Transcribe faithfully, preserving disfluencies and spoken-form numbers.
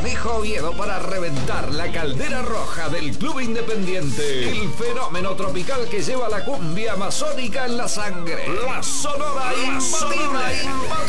Cortijo Oviedo para reventar la caldera roja del Club Independiente. El fenómeno tropical que lleva la cumbia amazónica en la sangre. La Sonora Imbatible.